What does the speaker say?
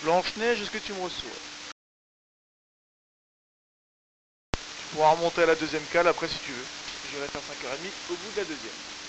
Blanche-Neige, est-ce que tu me reçois? Tu pourras remonter à la deuxième cale après si tu veux. J'irai faire 5h30 au bout de la deuxième.